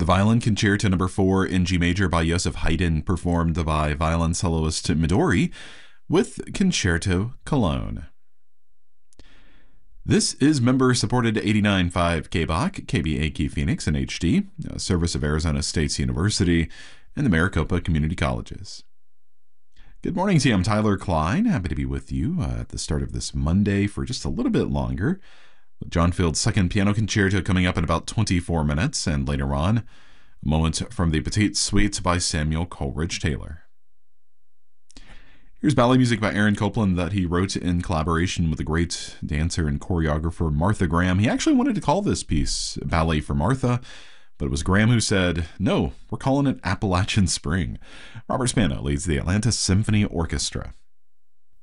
The Violin Concerto No. 4 in G major by Joseph Haydn, performed by violin soloist Midori with Concerto Cologne. This is member-supported 89.5 KBOC, KBAQ Phoenix in HD, a service of Arizona State University and the Maricopa Community Colleges. Good morning to you. I'm Tyler Klein. Happy to be with you at the start of this Monday for just a little bit longer. John Field's second piano concerto coming up in about 24 minutes, and later on, a moment from the Petite Suite by Samuel Coleridge Taylor. Here's ballet music by Aaron Copland that he wrote in collaboration with the great dancer and choreographer Martha Graham. He actually wanted to call this piece Ballet for Martha, but it was Graham who said, no, we're calling it Appalachian Spring. Robert Spano leads the Atlanta Symphony Orchestra.